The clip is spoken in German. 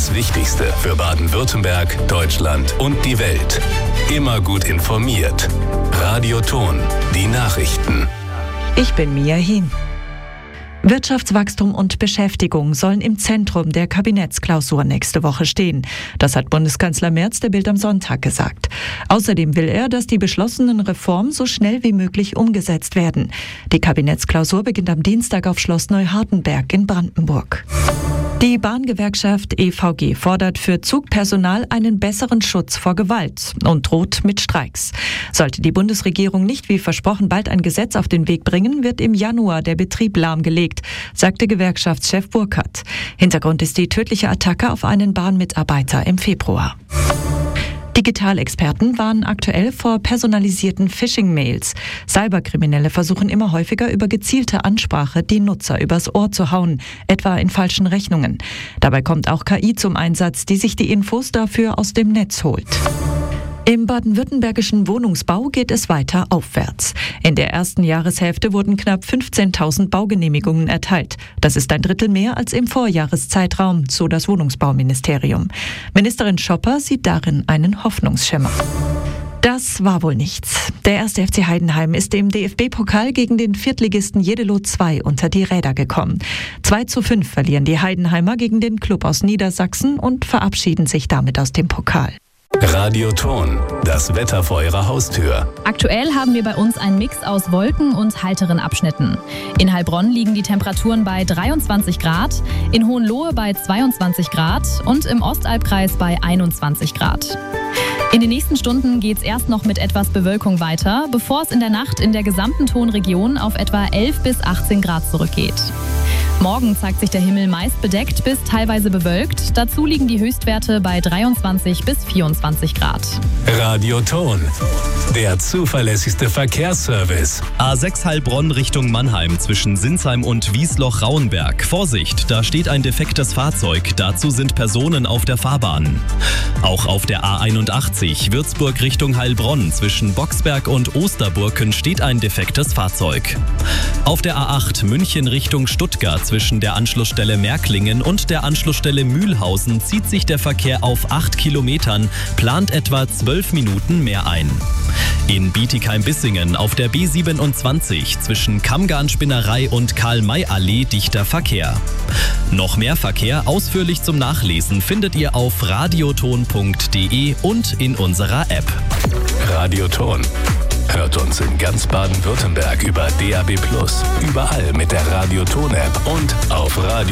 Das Wichtigste für Baden-Württemberg, Deutschland und die Welt. Immer gut informiert. Radio Thon, die Nachrichten. Ich bin Mia Hien. Wirtschaftswachstum und Beschäftigung sollen im Zentrum der Kabinettsklausur nächste Woche stehen. Das hat Bundeskanzler Merz der Bild am Sonntag gesagt. Außerdem will er, dass die beschlossenen Reformen so schnell wie möglich umgesetzt werden. Die Kabinettsklausur beginnt am Dienstag auf Schloss Neuhardenberg in Brandenburg. Die Bahngewerkschaft EVG fordert für Zugpersonal einen besseren Schutz vor Gewalt und droht mit Streiks. Sollte die Bundesregierung nicht wie versprochen bald ein Gesetz auf den Weg bringen, wird im Januar der Betrieb lahmgelegt, sagte Gewerkschaftschef Burkhardt. Hintergrund ist die tödliche Attacke auf einen Bahnmitarbeiter im Februar. Digitalexperten warnen aktuell vor personalisierten Phishing-Mails. Cyberkriminelle versuchen immer häufiger über gezielte Ansprache die Nutzer übers Ohr zu hauen, etwa in falschen Rechnungen. Dabei kommt auch KI zum Einsatz, die sich die Infos dafür aus dem Netz holt. Im baden-württembergischen Wohnungsbau geht es weiter aufwärts. In der ersten Jahreshälfte wurden knapp 15.000 Baugenehmigungen erteilt. Das ist ein Drittel mehr als im Vorjahreszeitraum, so das Wohnungsbauministerium. Ministerin Schopper sieht darin einen Hoffnungsschimmer. Das war wohl nichts. Der 1. FC Heidenheim ist im DFB-Pokal gegen den Viertligisten Jeddelo 2 unter die Räder gekommen. 2:5 verlieren die Heidenheimer gegen den Klub aus Niedersachsen und verabschieden sich damit aus dem Pokal. Radio Thon, das Wetter vor Ihrer Haustür. Aktuell haben wir bei uns einen Mix aus Wolken und heiteren Abschnitten. In Heilbronn liegen die Temperaturen bei 23 Grad, in Hohenlohe bei 22 Grad und im Ostalbkreis bei 21 Grad. In den nächsten Stunden geht es erst noch mit etwas Bewölkung weiter, bevor es in der Nacht in der gesamten Thonregion auf etwa 11 bis 18 Grad zurückgeht. Morgen zeigt sich der Himmel meist bedeckt bis teilweise bewölkt. Dazu liegen die Höchstwerte bei 23 bis 24 Grad. Radio Thon, der zuverlässigste Verkehrsservice. A6 Heilbronn Richtung Mannheim zwischen Sinsheim und Wiesloch-Rauenberg. Vorsicht, da steht ein defektes Fahrzeug. Dazu sind Personen auf der Fahrbahn. Auch auf der A81 Würzburg Richtung Heilbronn zwischen Boxberg und Osterburken steht ein defektes Fahrzeug. Auf der A8 München Richtung Stuttgart zwischen der Anschlussstelle Märklingen und der Anschlussstelle Mühlhausen zieht sich der Verkehr auf 8 Kilometern, plant etwa 12 Minuten mehr ein. In Bietigheim-Bissingen auf der B27 zwischen Kammgarn-Spinnerei und Karl-May-Allee dichter Verkehr. Noch mehr Verkehr ausführlich zum Nachlesen findet ihr auf radiothon.de und in unserer App. Radio Thon. Hört uns in ganz Baden-Württemberg über DAB+, überall mit der Radio Thon App und auf Radio